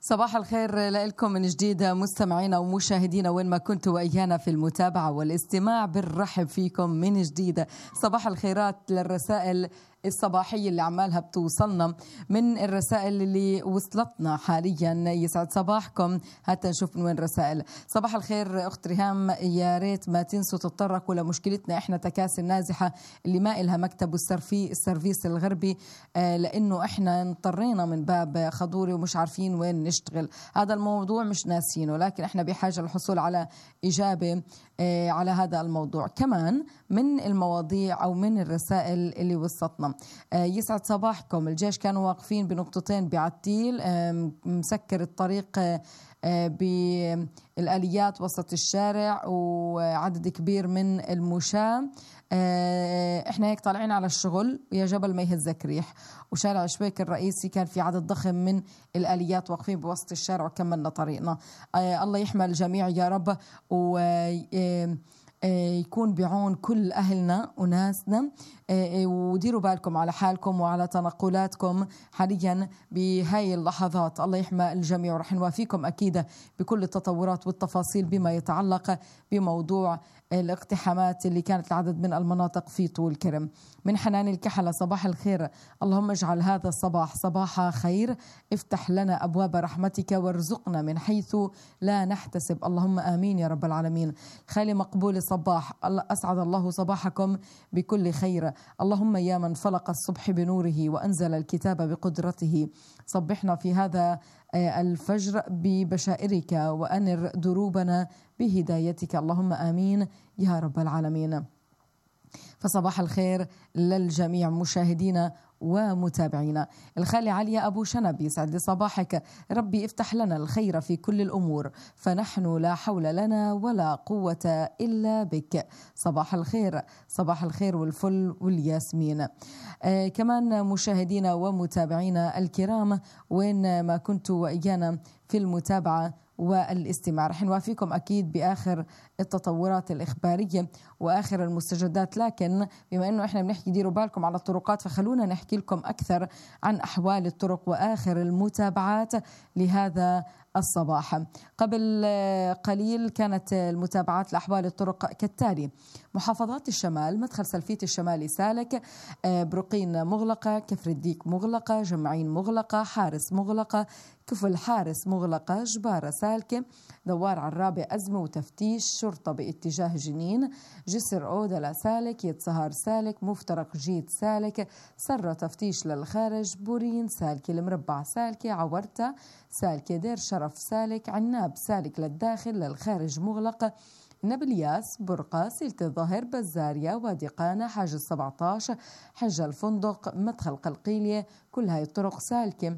صباح الخير لكم من جديد مستمعينا ومشاهدينا وين ما كنتوا وإيانا في المتابعة والاستماع. بنرحب فيكم من جديد. صباح الخيرات للرسائل الصباحية اللي عمالها بتوصلنا من الرسائل اللي وصلتنا حاليا. يسعد صباحكم. هات نشوف من وين رسائل. صباح الخير أخت ريهام، يا ريت ما تنسوا تتطرقوا لمشكلتنا إحنا تكاسي النازحة اللي ما إلها مكتب السيرفيس الغربي، لأنه إحنا اضطرينا من باب خضوري ومش عارفين وين نشتغل. هذا الموضوع مش ناسينه، لكن إحنا بحاجة للحصول على إجابة على هذا الموضوع. كمان من المواضيع أو من الرسائل اللي وصلتنا، يسعد صباحكم. الجيش كانوا واقفين بنقطتين بعتيل، مسكر الطريق بالآليات وسط الشارع وعدد كبير من المشاة. احنا هيك طالعين على الشغل ويا جبل ما يهزك ريح. وشارع شبيك الرئيسي كان في عدد ضخم من الآليات واقفين بوسط الشارع وكملنا طريقنا. الله يحمي الجميع يا رب، يكون بعون كل أهلنا وناسنا. وديروا بالكم على حالكم وعلى تنقلاتكم حاليا بهاي اللحظات. الله يحمي الجميع، ورح نوافيكم أكيد بكل التطورات والتفاصيل بما يتعلق بموضوع الاقتحامات اللي كانت لعدد من المناطق في طول كرم. من حنان الكحلة، صباح الخير. اللهم اجعل هذا الصباح صباح خير، افتح لنا أبواب رحمتك وارزقنا من حيث لا نحتسب، اللهم آمين يا رب العالمين. خالي مقبول الصباح، أسعد الله صباحكم بكل خير. اللهم يا من فلق الصبح بنوره وأنزل الكتاب بقدرته، صبحنا في هذا الفجر ببشائرك وأنر دروبنا بهدايتك، اللهم آمين يا رب العالمين. فصباح الخير للجميع مشاهدينا ومتابعينا. الخالي عليا أبو شنب، يسعد لي صباحك. ربي افتح لنا الخير في كل الأمور، فنحن لا حول لنا ولا قوة إلا بك. صباح الخير، صباح الخير والفل والياسمين. كمان مشاهدينا ومتابعينا الكرام وين ما كنتوا وإيانا في المتابعة والاستماع، رح نوافيكم أكيد بآخر التطورات الإخبارية وآخر المستجدات. لكن بما أنه إحنا بنحكي ديروا بالكم على الطرقات، فخلونا نحكي لكم أكثر عن أحوال الطرق وآخر المتابعات لهذا الصباح. قبل قليل كانت المتابعات لأحوال الطرق كالتالي: محافظات الشمال، مدخل سلفيت الشمالي سالك، برقين مغلقة، كفر الديك مغلقة، جمعين مغلقة، حارس مغلقة، كفل حارس مغلقة، جبارة سالكة، دوار عرابة أزمة وتفتيش شرطة باتجاه جنين، جسر أودلا سالك، يتسهر سالك، مفترق جيد سالك، سرة تفتيش للخارج، بورين سالكة، المربع سالكة، عورتة سالكة، دير شرف سالك، عناب سالك للداخل، للخارج مغلقة، نبلياس، برقة، سيلة الظهر، بزاريا، وادي قانا، حاجز 17، حجة الفندق، مدخل قلقيلية، كل هاي الطرق سالكة.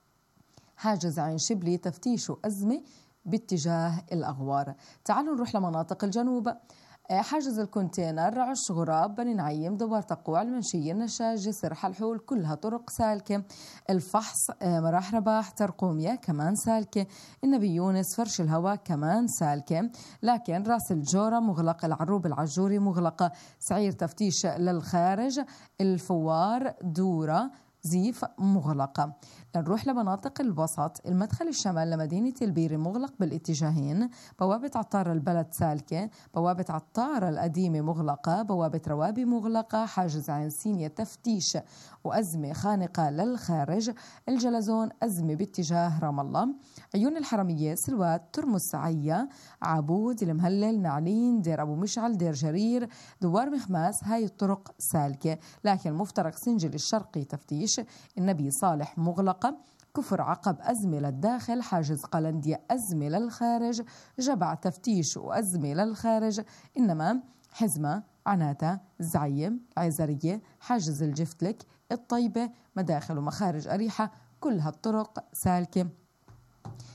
حاجز عين شبلي تفتيش أزمة باتجاه الأغوار. تعالوا نروح لمناطق الجنوب. حاجز الكونتينر، رعش غراب، بني نعيم، دوار تقوع، المنشية، النشاج، جسر حلحول، كلها طرق سالكة. الفحص، مراح رباح، ترقومية كمان سالكة، النبي يونس، فرش الهواء كمان سالكة. لكن راس الجورة مغلق، العروب العجوري مغلقة، سعير تفتيش للخارج، الفوار، دورة، زيف مغلقة. نروح لمناطق الوسط. المدخل الشمال لمدينة البيري مغلق بالاتجاهين، بوابة عطار البلد سالكة، بوابة عطار القديمة مغلقة، بوابة روابي مغلقة، حاجز عين سينيا تفتيش وأزمة خانقة للخارج، الجلزون أزمة باتجاه رام الله، عيون الحرمية، سلوات، ترمس عيا، عبود، المهلل، نعلين، دير أبو مشعل، دير جرير، دوار مخماس، هاي الطرق سالكة. لكن مفترق سنجل الشرقي تفتيش، النبي صالح مغلقة، كفر عقب أزمة للداخل، حاجز قلندية أزمة للخارج، جبع تفتيش وأزمة للخارج، إنما حزمة، عناتة، زعيم، عزرية، حاجز الجفتلك، الطيبة، مداخل ومخارج أريحة، كل هالطرق سالكة.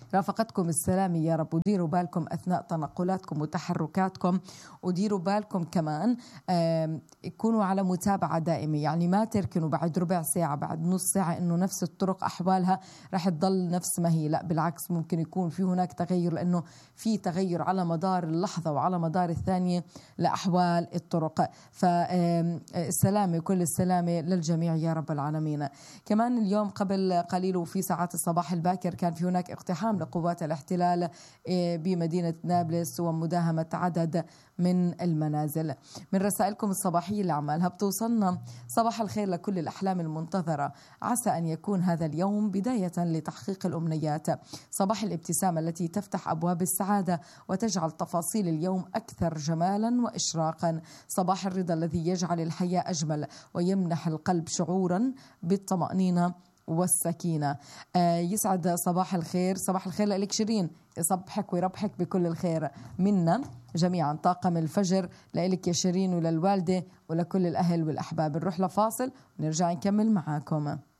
رافقتكم السلامة يا رب. وديروا بالكم أثناء تنقلاتكم وتحركاتكم، وديروا بالكم كمان يكونوا على متابعة دائمة، يعني ما تركنوا بعد ربع ساعة بعد نص ساعة إنه نفس الطرق أحوالها رح تضل نفس ما هي، لا بالعكس ممكن يكون في هناك تغير، لأنه في تغير على مدار اللحظة وعلى مدار الثانية لأحوال الطرق. فالسلامة كل السلامة للجميع يا رب العالمين. كمان اليوم قبل قليل وفي ساعات الصباح الباكر كان في هناك اقتحام لقوات الاحتلال بمدينة نابلس ومداهمة عدد من المنازل. من رسائلكم الصباحية اللي عمالها بتوصلنا: صباح الخير لكل الأحلام المنتظرة، عسى أن يكون هذا اليوم بداية لتحقيق الأمنيات، صباح الابتسامة التي تفتح أبواب السعادة وتجعل تفاصيل اليوم أكثر جمالا وإشراقا، صباح الرضا الذي يجعل الحياة أجمل ويمنح القلب شعورا بالطمأنينة والسكينة. يسعد صباح الخير. صباح الخير لك شيرين، يصبحك ويربحك بكل الخير منا جميعا. طاقم الفجر لك يا شيرين وللوالدة ولكل الأهل والأحباب. نروح لفاصل ونرجع نكمل معاكم.